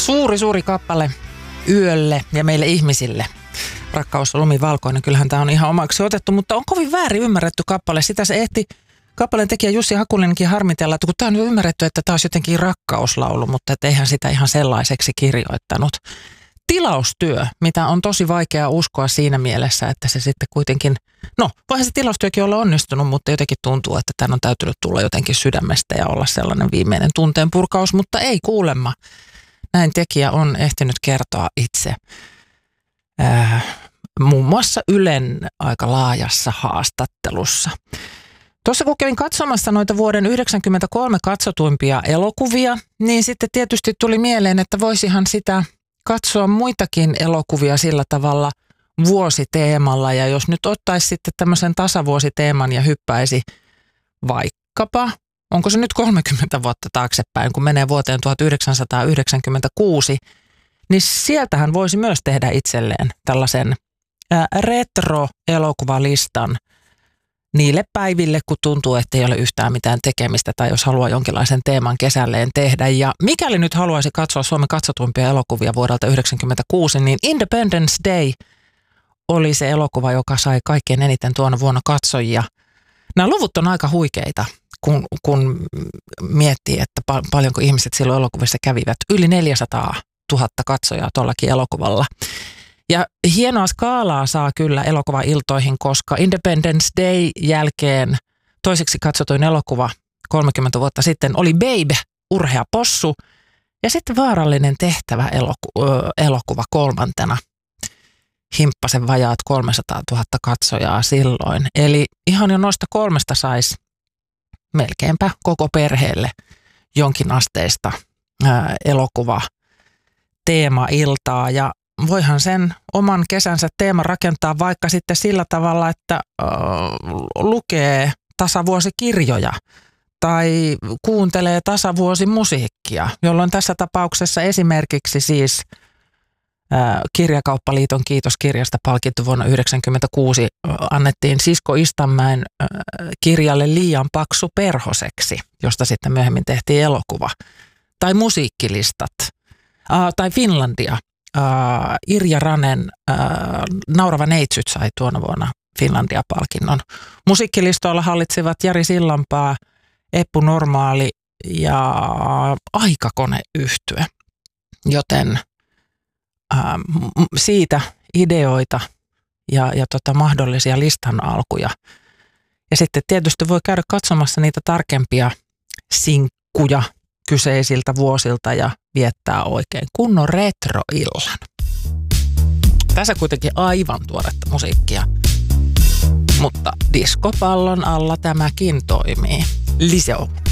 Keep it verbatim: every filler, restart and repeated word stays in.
Suuri, suuri kappale yölle ja meille ihmisille. Rakkaus on lumivalkoinen, kyllähän tämä on ihan omaksi otettu, mutta on kovin väärin ymmärretty kappale. Sitä se ehti kappaleen tekijä Jussi Hakulinenkin harmitella, että kun tämä on nyt ymmärretty, että tämä olisi jotenkin rakkauslaulu, mutta et eihän sitä ihan sellaiseksi kirjoittanut. Tilaustyö, mitä on tosi vaikea uskoa siinä mielessä, että se sitten kuitenkin, no voihan se tilaustyökin olla onnistunut, mutta jotenkin tuntuu, että tämän on täytynyt tulla jotenkin sydämestä ja olla sellainen viimeinen tunteen purkaus, mutta ei kuulemma. Näin tekijä on ehtinyt kertoa itse. Äh, muun muassa Ylen aika laajassa haastattelussa. Tuossa kun kävin katsomassa noita vuoden yhdeksänkymmentäkolme katsotuimpia elokuvia, niin sitten tietysti tuli mieleen, että voisihan sitä katsoa muitakin elokuvia sillä tavalla vuositeemalla. Ja jos nyt ottaisi sitten tämmöisen tasavuositeeman ja hyppäisi vaikkapa, onko se nyt kolmekymmentä vuotta taaksepäin, kun menee vuoteen tuhatyhdeksänsataayhdeksänkymmentäkuusi, niin sieltähän voisi myös tehdä itselleen tällaisen retro-elokuvalistan niille päiville, kun tuntuu, että ei ole yhtään mitään tekemistä tai jos haluaa jonkinlaisen teeman kesälleen tehdä. Ja mikäli nyt haluaisi katsoa Suomen katsotuimpia elokuvia vuodelta yhdeksänkymmentäkuusi, niin Independence Day oli se elokuva, joka sai kaikkein eniten tuona vuonna katsojia. Nämä luvut on aika huikeita, kun, kun miettii, että pa- paljonko ihmiset silloin elokuvissa kävivät. Yli neljäsataa tuhatta katsojaa tuollakin elokuvalla. Ja hienoa skaalaa saa kyllä elokuvailtoihin, koska Independence Day jälkeen toiseksi katsotuin elokuva kolmekymmentä vuotta sitten oli Babe, urhea possu. Ja sitten Vaarallinen tehtävä eloku- elokuva kolmantena. Himppasen vajaat kolmesataatuhatta katsojaa silloin. Eli ihan jo noista kolmesta saisi melkeinpä koko perheelle jonkin asteista ää, elokuva teema-iltaa. Ja voihan sen oman kesänsä teeman rakentaa vaikka sitten sillä tavalla, että äh, lukee tasavuosikirjoja tai kuuntelee tasavuosimusiikkia, jolloin tässä tapauksessa esimerkiksi siis äh, Kirjakauppaliiton kiitoskirjasta palkittu vuonna yhdeksänkymmentäkuusi äh, annettiin Sisko Istanmäen äh, kirjalle Liian paksu perhoseksi, josta sitten myöhemmin tehtiin elokuva. Tai musiikkilistat äh, tai Finlandia. Uh, Irja Ranen uh, Naurava neitsyt sai tuona vuonna Finlandia-palkinnon. Musiikkilistoilla hallitsivat Jari Sillanpää, Eppu Normaali ja Aikakone-yhtye. Joten uh, siitä ideoita ja, ja tota mahdollisia listan alkuja. Ja sitten tietysti voi käydä katsomassa niitä tarkempia sinkkuja kyseisiltä vuosilta ja viettää oikein kunnon retroillan. Tässä kuitenkin aivan tuoretta musiikkia, mutta diskopallon alla tämäkin toimii. Liseo.